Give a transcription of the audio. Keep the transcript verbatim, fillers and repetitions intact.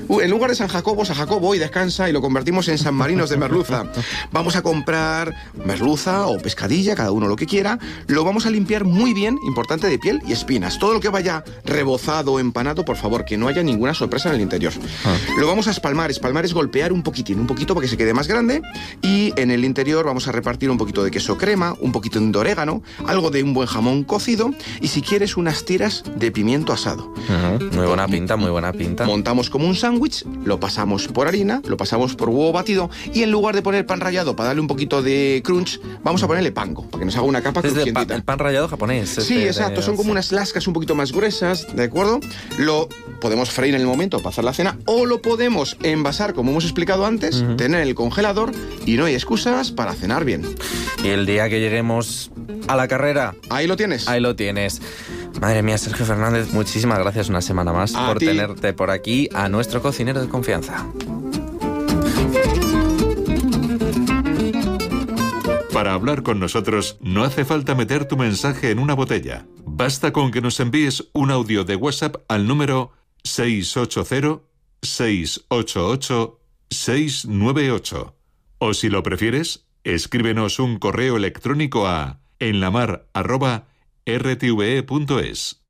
Uh, en lugar de San Jacobo, San Jacobo y descansa y lo convertimos en San Marinos de merluza. Vamos a comprar merluza o pescadilla, cada uno lo que quiera. Lo vamos a limpiar muy bien, importante, de piel y espinas. Todo lo que vaya rebozado o empanado, por favor, que no haya ninguna sorpresa en el interior. Ah. Lo vamos a espalmar. Espalmar es golpear un poquitín, un poquito para que se quede más grande. Y en el interior vamos a repartir un poquito de queso crema, un poquito de orégano, algo de un buen jamón cocido y, si quieres, unas tiras de pimiento asado. Uh-huh. Muy buena pinta, muy buena pinta. Montamos como un sándwich, lo pasamos por harina, lo pasamos por huevo batido y, en lugar de poner pan rallado para darle un poquito de crunch, vamos a ponerle panko, para que nos haga una capa crujientita. Pa- el pan rallado japonés. Sí, este exacto, de... son como unas lascas un poquito más gruesas, ¿de acuerdo? Lo podemos freír en el momento para hacer la cena, o lo podemos envasar, como hemos explicado antes, uh-huh. tener en el congelador, y no hay excusas para cenar bien. Y el día que lleguemos a la carrera... Ahí lo tienes. Ahí lo tienes. Madre mía, Sergio Fernández, muchísimas gracias una semana más a por ti. tenerte por aquí, a nuestro cocinero de confianza. Para hablar con nosotros no hace falta meter tu mensaje en una botella. Basta con que nos envíes un audio de WhatsApp al número seis ocho cero, seis ocho ocho, seis nueve ocho. O, si lo prefieres, escríbenos un correo electrónico a enlamar arroba r t v e punto es.